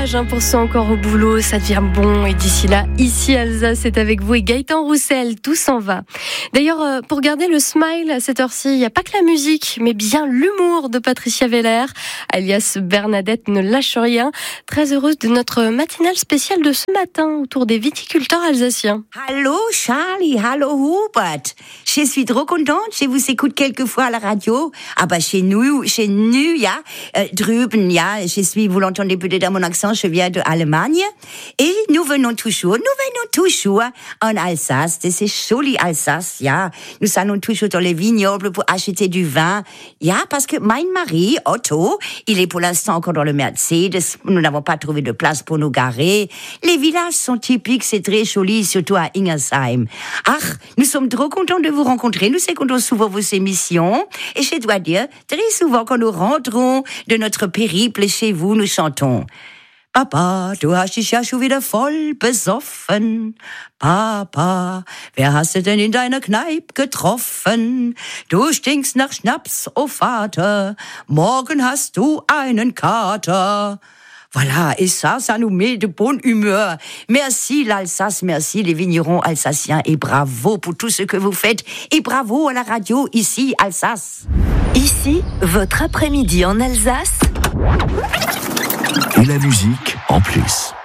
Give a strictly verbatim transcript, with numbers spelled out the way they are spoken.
courage hein, pour ceux encore au boulot, ça devient bon. Et d'ici là, ici Alsace, c'est avec vous et Gaëtan Roussel, tout s'en va. D'ailleurs, euh, pour garder le smile à cette heure-ci, il n'y a pas que la musique, mais bien l'humour de Patricia Veller, alias Bernadette ne lâche rien. Très heureuse de notre matinale spéciale de ce matin autour des viticulteurs alsaciens. Hallo Charlie, hallo Hubert. Je suis trop contente, je vous écoute quelquefois à la radio. Ah bah chez nous, chez nous, ja, euh, drüben, ja, je suis, vous l'entendez peut-être à mon accent, je viens de Allemagne. Et nous venons toujours, nous venons toujours en Alsace, de ces jolies Alsace, ja. Nous allons toujours dans les vignobles pour acheter du vin. Ja, parce que mon mari, Otto, il est pour l'instant encore dans le Mercedes. Nous n'avons pas trouvé de place pour nous garer. Les villages sont typiques, c'est très joli, surtout à Ingersheim. Ach, nous sommes trop contents de vous rencontrer. Nous écoutons souvent vos émissions. Et je dois dire, très souvent quand nous rentrons de notre périple chez vous, nous chantons. Papa, du hast dich ja schon wieder voll besoffen. Papa, wer hast du denn in deiner Kneipe getroffen? Du stinkst nach Schnaps, oh Vater. Morgen hast du einen Kater. Voilà, et ça, ça nous met de bonne humeur. Merci l'Alsace, merci les vignerons alsaciens et bravo pour tout ce que vous faites. Et bravo à la radio ici, Alsace. Ici, votre après-midi en Alsace. Et la musique en plus.